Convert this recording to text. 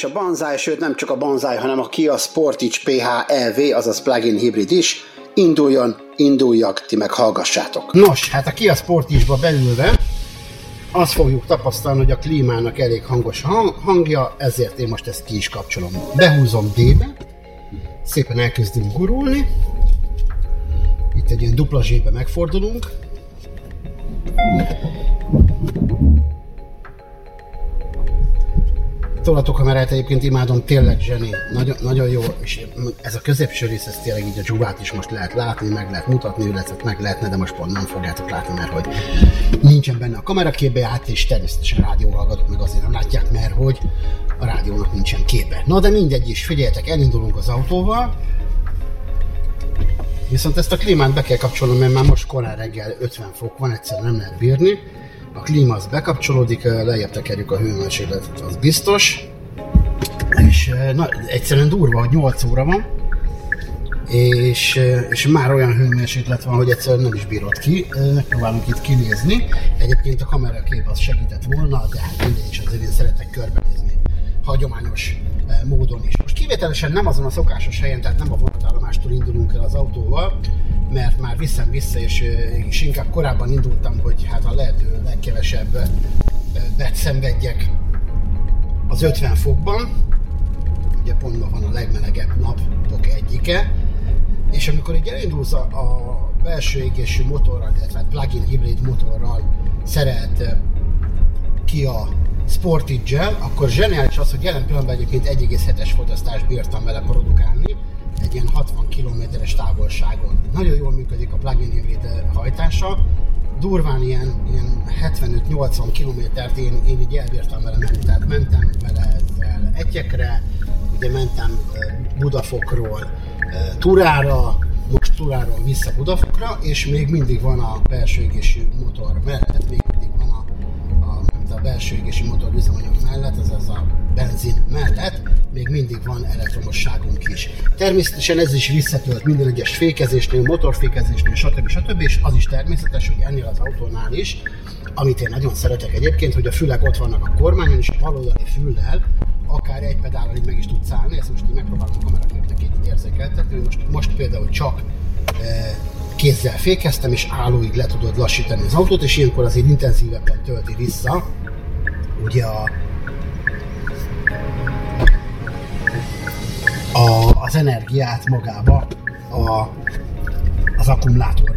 és a Banzai, sőt nem csak a Banzai, hanem a Kia Sportage PHEV, azaz plug-in hibrid is, induljak, ti meg hallgassátok. Nos, hát a Kia Sportage-ba beülve azt fogjuk tapasztalni, hogy a klímának elég hangos a hangja, ezért én most ezt ki is kapcsolom. Behúzom D-be, szépen elkezdünk gurulni, itt egy ilyen dupla zsébe megfordulunk, tolatokamerát egyébként imádom, tényleg zseni, nagyon jó, és ez a középső rész, ez tényleg így a dzsuvát is most lehet látni, meg lehet mutatni, illetve meg lehetne, de most pont nem fogjátok látni, mert hogy nincsen benne a kameraképbe át, és természetesen a rádióhallgatók meg azért nem látják, mert hogy a rádiónak nincsen képe. Na de mindegy is, figyeljetek, elindulunk az autóval, viszont ezt a klímát be kell kapcsolnom, mert már most korán reggel 50 fok van, egyszerűen nem lehet bírni. A klíma az bekapcsolódik, lejjebb tekerjük a hőmérsékletet, az biztos. És egyszerűen durva, hogy 8 óra van, és már olyan hőmérséklet van, hogy egyszerűen nem is bírod ki. Megpróbálunk itt kinézni. Egyébként a kamerakép az segített volna, de hát mindegy is, azért én szeretek körbenézni hagyományos módon is. Most kivételesen nem azon a szokásos helyen, tehát nem a vonatállomástól indulunk el az autóval, mert már viszem vissza, és inkább korábban indultam, hogy hát a lehető legkevesebb szenvedjek az 50 fokban. Ugye pont ma van a legmelegebb napok egyike, és amikor így elindulsz a belső égésű motorral, illetve plug-in hibrid motorral szerelt Kia Sportage-gel, akkor zseniális az, hogy jelen pillanatban egyébként 1,7-es fogyasztást bírtam vele produkálni, egy ilyen 60 km-es távolságon. Nagyon jól működik a plug-in hibrid hajtása, durván ilyen 75-80 km-t én így elbírtam vele menni, tehát mentem vele ezzel Etyekre, ugye mentem Budafokról Turára, most Turáról vissza Budafokra, és még mindig van a belső égésű motor mellett, még mindig van a belső égésű motor üzemanyag mellett, azaz a benzin mellett, még mindig van elektromosságunk is. Természetesen ez is visszatölt minden egyes fékezésnél, motorfékezésnél, stb. És az is természetes, hogy ennél az autónál is, amit én nagyon szeretek egyébként, hogy a fülek ott vannak a kormányon, és a baloldali füllel akár egy pedállal így meg is tudsz állni, ezt most így megpróbálom a kameraképnek így érzékeltetni, most például csak kézzel fékeztem, és állóig le tudod lassítani az autót, és ilyenkor azért intenzívebben tölti vissza ugye az energiát magába az akkumulátor.